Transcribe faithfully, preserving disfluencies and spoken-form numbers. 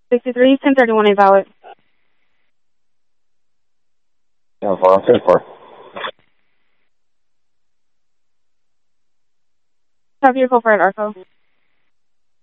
sixty-three, ten thirty-one is valid. Yeah, four, I'm ten four. Have your call for an Arco.